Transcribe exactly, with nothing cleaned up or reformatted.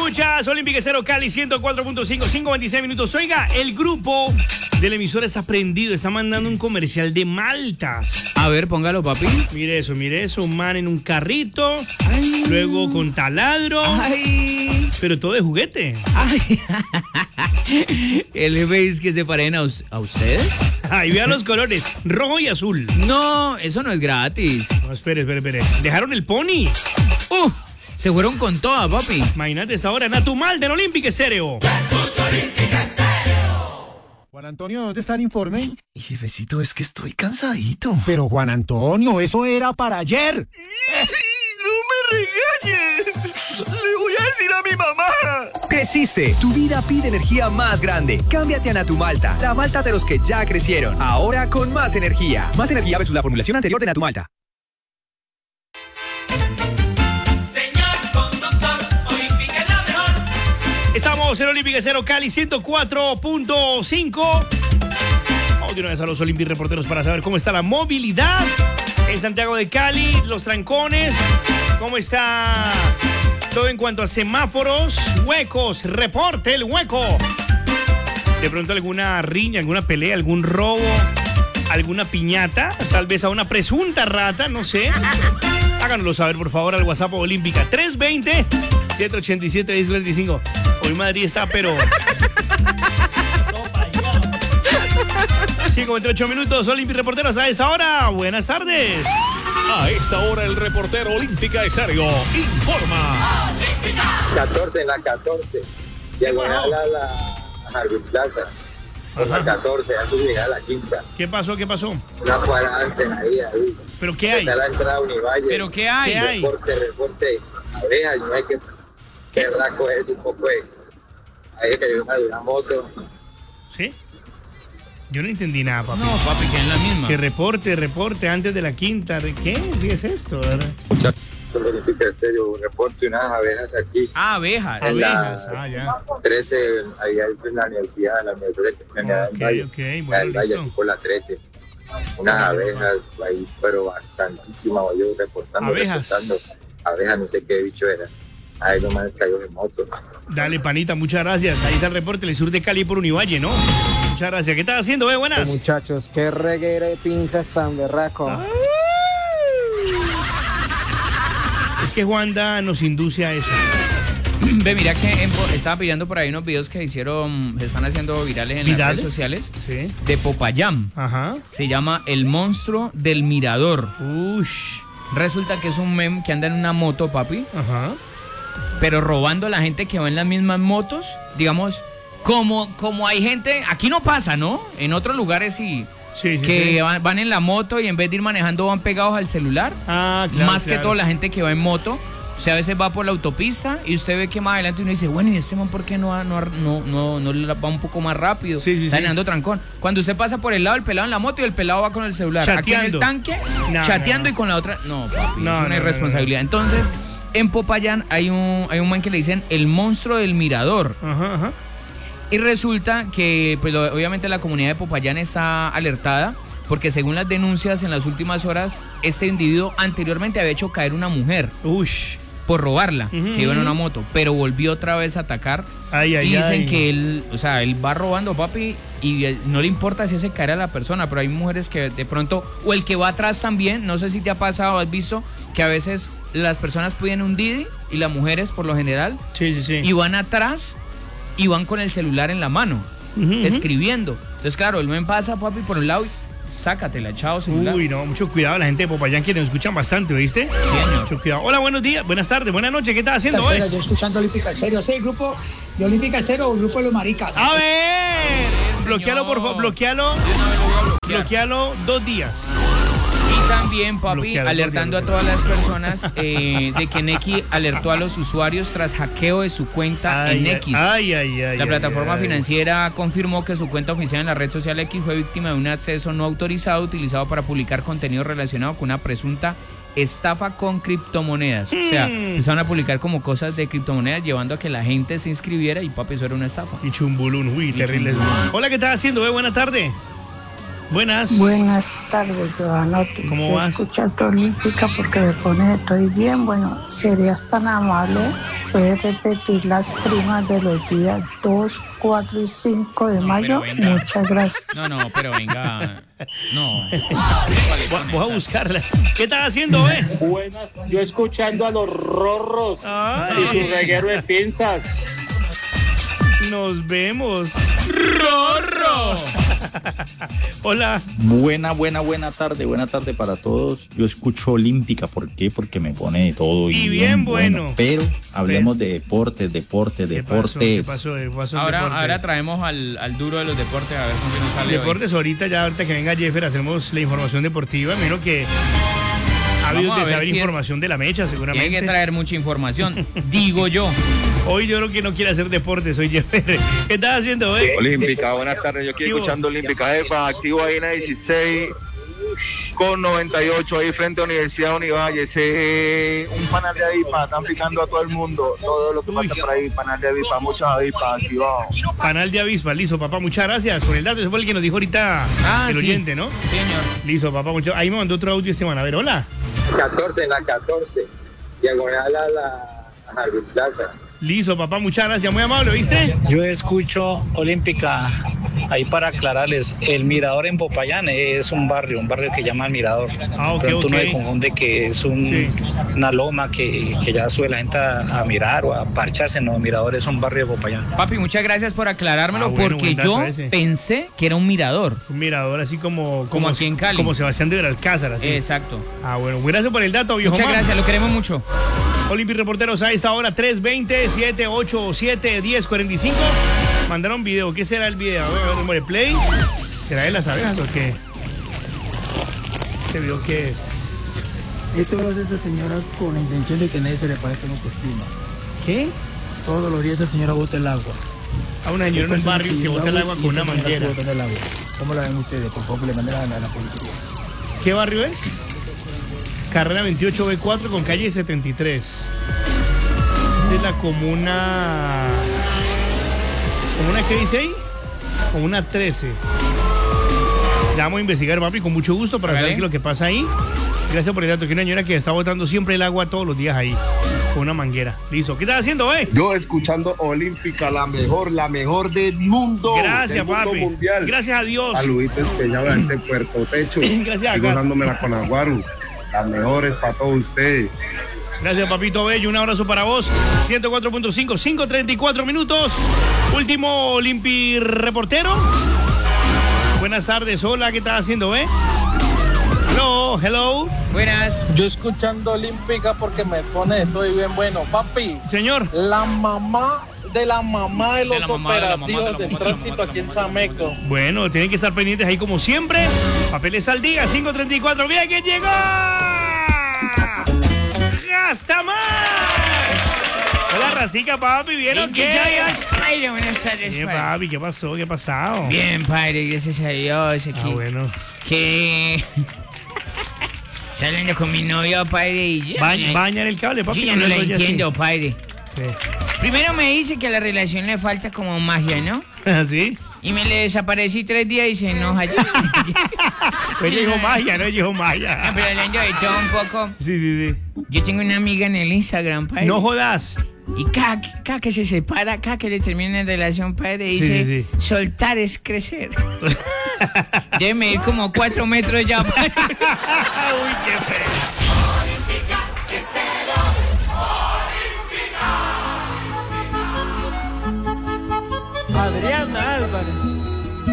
Escuchas Olímpica Cero Cali ciento cuatro punto cinco, cinco veintiséis minutos. Oiga, el grupo de la emisora está prendido, está mandando un comercial de maltas. A ver, póngalo, papi. Mire eso, mire eso, un man en un carrito, Ay. luego con taladro, Ay. pero todo de juguete. Ay. ¿El jefe es que se paren a, us- a ustedes? Ahí vean los colores, rojo y azul. No, eso no es gratis. No, espere, espere, espere. Dejaron el pony. ¡Uh! Se fueron con toda, papi. Imagínate esa hora, Natumal del Olímpica Estéreo. Juan Antonio, ¿dónde está el informe? Jefecito, es que estoy cansadito. Pero Juan Antonio, eso era para ayer. ¡No me regañe! ¡Le voy a decir a mi mamá! Creciste, tu vida pide energía más grande. Cámbiate a Natumalta, la malta de los que ya crecieron. Ahora con más energía. Más energía versus la formulación anterior de Natumalta. Estamos en Olímpica Cero Cali ciento cuatro punto cinco. Vamos de una vez a los Olímpicos reporteros para saber cómo está la movilidad en Santiago de Cali, los trancones, cómo está todo en cuanto a semáforos, huecos, reporte el hueco. De pronto alguna riña, alguna pelea, algún robo, alguna piñata, tal vez a una presunta rata, no sé. Háganoslo saber, por favor, al WhatsApp Olímpica tres dos cero, siete ocho siete, uno cero dos cinco. Hoy Madrid está, pero... cinco veintiocho minutos, Olímpica Reporteros a esa hora. Buenas tardes. A esta hora el reportero Olímpica Estéreo informa. catorce en la catorce. Diagonal a la Jardín Plaza. En la catorce, antes de llegar a la quinta. ¿Qué pasó? ¿Qué pasó? Una cuadra antes ahí, ahí. ¿Pero qué hay? Está la entrada a Univalle. ¿Pero qué hay? ¿Qué hay? Reporte, reporte. Abejas, no hay que... Que verdad coger un poco de... Ahí que hay una, una moto. ¿Sí? Yo no entendí nada, papi. No, papi, que es la misma. Que reporte, reporte antes de la quinta. ¿De qué? ¿Qué es esto? ¿Verdad? Olímpica Estéreo, un reporte, unas abejas aquí. Ah, abejas. En la- Abejas, ah, ya. trece, ahí hay en la universidad, en la universidad de Ok, Valle. ok, La bueno, del Valle, listo. aquí por la trece. Unas abejas ahí, pero bastantísimas, yo reportando, Abejas. reportando. Abejas, no sé qué bicho era. Ahí nomás cayó de moto. Dale, panita, muchas gracias. Ahí está el reporte del sur de Cali por Univalle, ¿no? Muchas gracias. ¿Qué estás haciendo, eh? Buenas. Muchachos, qué reguera de pinzas tan berraco. Ay. Es que Juanda nos induce a eso. Ve, mira que en Po- estaba pillando por ahí unos videos que hicieron, se están haciendo virales en las ¿Virales? redes sociales Sí. de Popayán. Ajá. Se llama El Monstruo del Mirador. Ush. Resulta que es un mem que anda en una moto, papi, Ajá. pero robando a la gente que va en las mismas motos. Digamos, como, como hay gente, aquí no pasa, ¿no? En otros lugares sí, Sí, sí, que sí. van, van en la moto y en vez de ir manejando van pegados al celular. Ah, claro. Más que claro. todo la gente que va en moto. O sea, a veces va por la autopista y usted ve que más adelante uno dice, bueno, ¿y este man por qué no, va- no, no, no, no le va un poco más rápido? Sí, sí, Está sí. dando trancón. Cuando usted pasa por el lado, el pelado en la moto y el pelado va con el celular. Aquí en el Chateando. tanque, No, chateando no, no. y con la otra... No, papi, No, es una no, no, irresponsabilidad. Entonces, en Popayán hay un, hay un man que le dicen el monstruo del mirador. Ajá, ajá. Y resulta que, pues lo- obviamente la comunidad de Popayán está alertada porque según las denuncias en las últimas horas, este individuo anteriormente había hecho caer una mujer Ush. por robarla, Ujú, que iba en ujú. una moto, pero volvió otra vez a atacar. Ay, ay, y dicen ay. que él, o sea, él va robando, papi, y él- no le importa si hace caer a la persona, pero hay mujeres que de pronto, o el que va atrás también, no sé si te ha pasado, has visto que a veces las personas piden un Didi y las mujeres por lo general, Sí, sí, sí. y van atrás y van con el celular en la mano, Ujú, ujú. escribiendo. Entonces, claro, el men pasa, papi, por un lado y sácatela, chao, celular. Uy, no, mucho cuidado la gente de Popayán que nos escuchan bastante, ¿oíste? señor. Mucho cuidado. Hola, buenos días, buenas tardes, buenas noches. ¿Qué estás haciendo hoy? Yo escuchando Olímpica Estéreo. ¿Sí, el grupo de Olímpica Estéreo o el grupo de los maricas? A ver, bloquealo, por favor, bloquealo, De una vez lo voy a bloquear. bloquealo dos días. Y también, papi, Bloqueado, alertando a bloqueado. todas las personas eh, de que Nequi alertó a los usuarios tras hackeo de su cuenta Ay, en ay, X. ay, ay, ay, La ay, plataforma ay. financiera confirmó que su cuenta oficial en la red social X fue víctima de un acceso no autorizado utilizado para publicar contenido relacionado con una presunta estafa con criptomonedas. O sea, Mm. empezaron a publicar como cosas de criptomonedas llevando a que la gente se inscribiera y, papi, eso era una estafa. Y chumbulún, uy, terrible. chumbulún. Hola, ¿qué estás haciendo? Eh? Buenas tardes. Buenas. Buenas tardes, Giovanotti. ¿Cómo Yo vas? escuchando Olímpica porque me pone, estoy bien. Bueno, ¿serías tan amable puedes repetir las primas de los días dos, cuatro y cinco de mayo. Muchas gracias. No, no, pero venga. No. Vamos a buscarla. ¿Qué estás haciendo, eh? Buenas, yo escuchando a los rorros y su reguero de pinzas. Nos vemos. ¡Rorro! Hola. Buena, buena, buena tarde, buena tarde para todos. Yo escucho Olímpica, ¿por qué? Porque me pone de todo. Y, y bien, bien bueno. bueno. Pero hablemos pero. de deportes, deportes, ¿Qué deportes. Pasó? ¿Qué pasó? ¿Qué pasó ahora, deportes? ahora traemos al, al duro de los deportes a ver con qué nos sale Deportes, hoy. ahorita ya, ahorita que venga Jeffer, hacemos la información deportiva. Menos que ha habido de saber si información es... de la mecha, seguramente. Tiene que traer mucha información, digo yo. Hoy yo creo que no quiere hacer deportes, soy Jeffer. ¿Qué estás haciendo hoy? Olímpica, buenas tardes, yo aquí escuchando Olímpica, jefa, activo ahí en la dieciséis con noventa y ocho ahí frente a Universidad Univalle, ese un panal de avispa, están picando a todo el mundo, todo lo que Uy. pasa por ahí, panal de avispa, muchas avispas activados. Panal de avispa, listo, papá, muchas gracias por el dato, ese fue el que nos dijo ahorita ah, el sí. oyente, ¿no? Señor. Listo, papá, mucho. Ahí me mandó otro audio esta semana, a ver, hola. catorce, en la catorce, diagonal a la Jardín Plaza. Listo, papá, muchas gracias, muy amable, ¿viste? Yo escucho Olímpica, ahí para aclararles, el Mirador en Popayán es un barrio, un barrio que llama el Mirador. Ah, ok, Pero tú ok. no me confunde que es un, sí. una loma que, que ya sube la gente a, a mirar o a parcharse, no, el Mirador es un barrio de Popayán. Papi, muchas gracias por aclarármelo, ah, bueno, porque yo ese. pensé que era un mirador. Un mirador así como... Como, como aquí en Cali. Como Sebastián de Benalcázar, así. Exacto. Ah, bueno, gracias por el dato, viejo. Muchas man. gracias, lo queremos mucho. Olympic Reporteros a esta hora, tres veinte, siete ocho siete, diez cuarenta y cinco. Mandaron video. ¿Qué será el video? A ver, a ver, play. ¿Será de las abejas o qué? ¿Este video qué es? Esto lo hace esta señora con la intención de que nadie se le parezca en autoestima. ¿Qué? Todos los días esa señora bota el agua. A una señora en un barrio que bota el agua con una manguera. ¿Cómo la ven ustedes? Por favor, le manden a la policía. ¿Qué barrio es? Carrera veintiocho B cuatro con calle setenta y tres. Esa es la comuna... ¿Comuna qué dice ahí? Comuna trece. La vamos a investigar, papi, con mucho gusto para ¿Vale? saber qué es lo que pasa ahí. Gracias por el dato. Que una señora que está botando siempre el agua todos los días ahí, con una manguera. Listo. ¿Qué estás haciendo, eh? Yo escuchando Olímpica, la mejor, la mejor del mundo. Gracias, del mundo papi. Mundial. Gracias a Dios. Saluditos especiales de Puerto Techo. Gracias. Estoy gozándomela con Aguaru. Las mejores para todos ustedes. Gracias, papito bello. Un abrazo para vos. ciento cuatro punto cinco, cinco treinta y cuatro minutos. Último Olympi reportero. Buenas tardes. Hola, ¿qué estás haciendo, eh? Hello, hello. Buenas. Yo escuchando Olímpica porque me pone estoy bien bueno. Papi. Señor. La mamá de la mamá de los de mamá, operativos de del tránsito aquí en Sameco. Bueno, tienen que estar pendientes ahí como siempre. Papeles al día, cinco treinta y cuatro. ¡Bien, quién llegó! ¡Gasta más! Hola, Racica, papi, ¿bien o qué? Padre, buenas tardes, Bien, papi, ¿qué pasó? ¿Qué ha pasado? Bien, padre, gracias a Dios. Aquí. Ah, bueno. Que... saliendo con mi novio, padre, y ya... Baña, baña en el cable, papi. Yo ya no lo entiendo, así. padre. Sí. Primero me dice que a la relación le falta como magia, ¿no? ¿Sí? Y me le desaparecí tres días y se enoja ya. Pues dijo magia, no dijo magia. No, pero hablando de todo un poco. Sí, sí, sí. Yo tengo una amiga en el Instagram, padre. No jodas. Y cada, cada que se separa, cada que le termina la relación, padre, dice, sí, sí, sí. soltar es crecer. Debe medir como cuatro metros ya, padre. Uy, qué feo. Adriana Álvarez.